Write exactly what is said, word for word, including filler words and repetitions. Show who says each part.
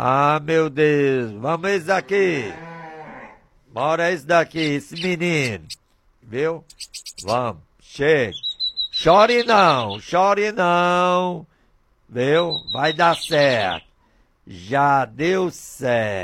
Speaker 1: Ah, meu Deus, vamos esse daqui. Bora esse daqui, esse menino. Viu? Vamos, chega. Chore não, chore não. Viu? Vai dar certo. Já deu certo.